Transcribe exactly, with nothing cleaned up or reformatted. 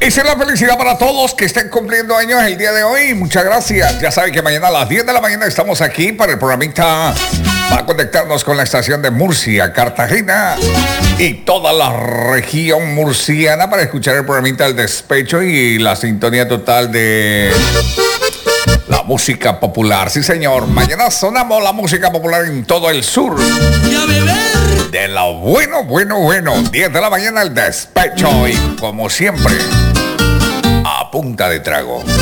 bendición, la felicidad para todos que estén cumpliendo años el día de hoy. Muchas gracias. Ya saben que mañana a las diez de la mañana estamos aquí para el programita. Va a conectarnos con la estación de Murcia, Cartagena y toda la región murciana para escuchar el programita El Despecho y la sintonía total de la música popular. Sí, señor. Mañana sonamos la música popular en todo el sur. De lo bueno, bueno, bueno. diez de la mañana El Despecho y como siempre, a punta de trago.